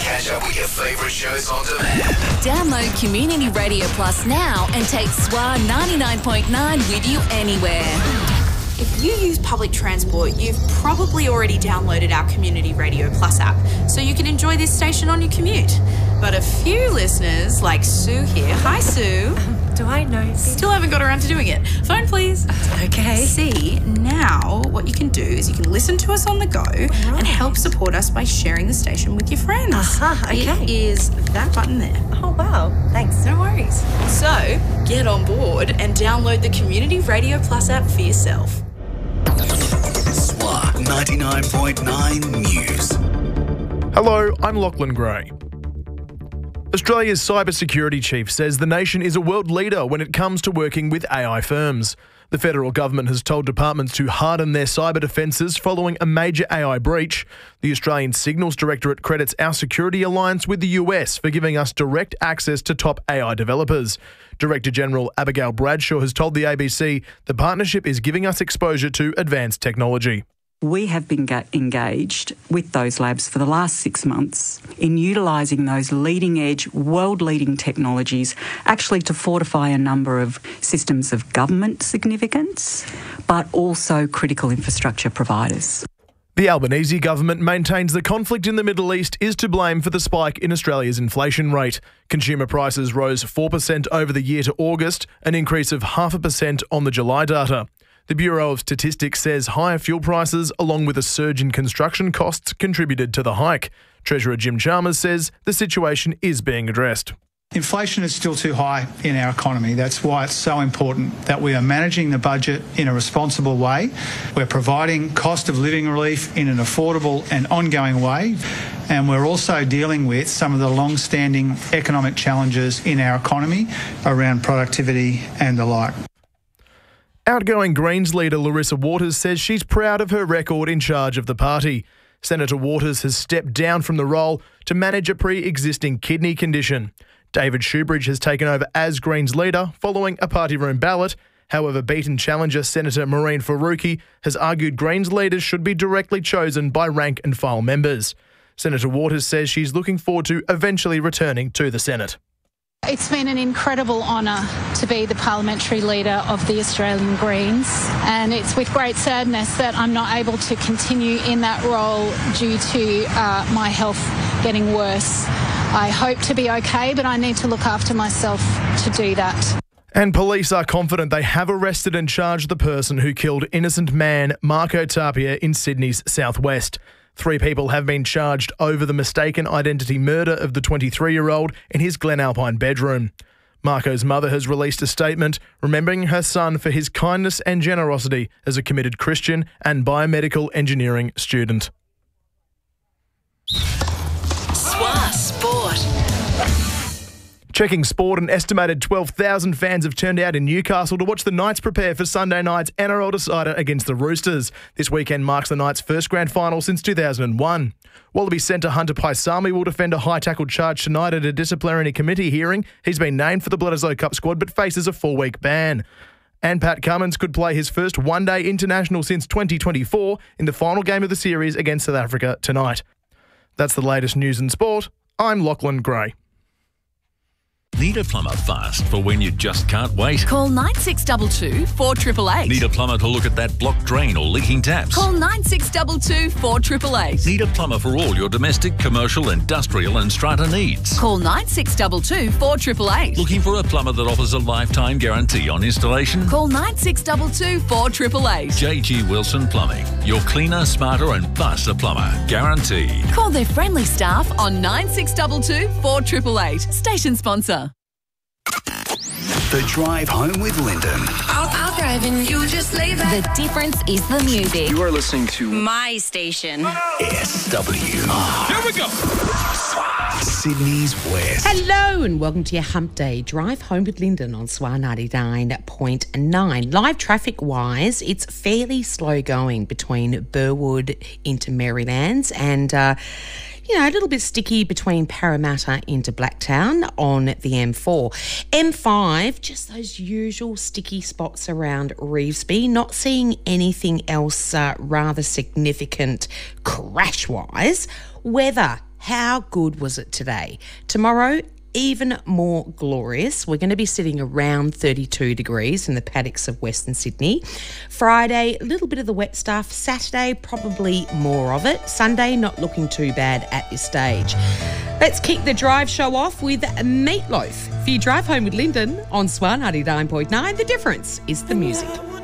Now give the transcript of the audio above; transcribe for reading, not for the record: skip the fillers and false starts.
Catch up with your favourite shows on demand. Download Community Radio Plus now and take SWA 99.9 with you anywhere. If you use public transport, you've probably already downloaded our Community Radio Plus app, so you can enjoy this station on your commute. But a few listeners, like Sue here, hi Sue. Do I know? Still haven't got around to doing it. Phone please. Okay. See, now what you can do is you can listen to us on the go and help support us by sharing the station with your friends. Okay. It is that button there. Oh, wow. Thanks. No worries. So, get on board and download the Community Radio Plus app for yourself. SWA 99.9 News. Hello, I'm Lachlan Gray. Australia's cybersecurity chief says the nation is a world leader when it comes to working with AI firms. The federal government has told departments to harden their cyber defences following a major AI breach. The Australian Signals Directorate credits our security alliance with the US for giving us direct access to top AI developers. Director General Abigail Bradshaw has told the ABC the partnership is giving us exposure to advanced technology. We have been engaged with those labs for the last 6 months in utilising those leading-edge, world-leading technologies actually to fortify a number of systems of government significance, but also critical infrastructure providers. The Albanese government maintains the conflict in the Middle East is to blame for the spike in Australia's inflation rate. Consumer prices rose 4% over the year to August, an increase of 0.5% on the July data. The Bureau of Statistics says higher fuel prices, along with a surge in construction costs, contributed to the hike. Treasurer Jim Chalmers says the situation is being addressed. Inflation is still too high in our economy. That's why it's so important that we are managing the budget in a responsible way. We're providing cost of living relief in an affordable and ongoing way. And we're also dealing with some of the long-standing economic challenges in our economy around productivity and the like. Outgoing Greens leader Larissa Waters says she's proud of her record in charge of the party. Senator Waters has stepped down from the role to manage a pre-existing kidney condition. David Shoebridge has taken over as Greens leader following a party room ballot. However, beaten challenger Senator Maureen Faruqi has argued Greens leaders should be directly chosen by rank and file members. Senator Waters says she's looking forward to eventually returning to the Senate. It's been an incredible honour to be the parliamentary leader of the Australian Greens, and it's with great sadness that I'm not able to continue in that role due to my health getting worse. I hope to be okay, but I need to look after myself to do that. And police are confident they have arrested and charged the person who killed innocent man Marco Tapia in Sydney's southwest. 3 people have been charged over the mistaken identity murder of the 23-year-old in his Glen Alpine bedroom. Marco's mother has released a statement remembering her son for his kindness and generosity as a committed Christian and biomedical engineering student. SWA Sport. Checking sport, an estimated 12,000 fans have turned out in Newcastle to watch the Knights prepare for Sunday night's NRL decider against the Roosters. This weekend marks the Knights' first grand final since 2001. Wallaby centre Hunter Paisami will defend a high-tackle charge tonight at a disciplinary committee hearing. He's been named for the Bledisloe Cup squad but faces a 4-week ban. And Pat Cummins could play his first one-day international since 2024 in the final game of the series against South Africa tonight. That's the latest news in sport. I'm Lachlan Gray. Need a plumber fast for when you just can't wait? Call 9622 4888. Need a plumber to look at that blocked drain or leaking taps? Call 9622 4888. Need a plumber for all your domestic, commercial, industrial and strata needs? Call 9622 4888. Looking for a plumber that offers a lifetime guarantee on installation? Call 9622 4888. JG Wilson Plumbing. Your cleaner, smarter and faster plumber. Guaranteed. Call their friendly staff on 9622 4888. Station sponsor. The Drive Home with Lyndon. I'll drive and you just lay back. The difference is the music. You are listening to My station. SWR. Here we go. Sydney's West. Hello and welcome to your Hump Day Drive Home with Lyndon on SWR 99.9. Live traffic wise, it's fairly slow going between Burwood into Marylands and a little bit sticky between Parramatta into Blacktown on the M4. M5, just those usual sticky spots around Revesby. Not seeing anything else rather significant crash-wise. Weather How good was it today? Tomorrow, even more glorious. We're going to be sitting around 32 degrees in the paddocks of Western Sydney. Friday, a little bit of the wet stuff. Saturday, probably more of it. Sunday, not looking too bad at this stage. Let's kick the drive show off with Meatloaf. For your drive home with Lyndon on SWAR 99.9, the difference is the music.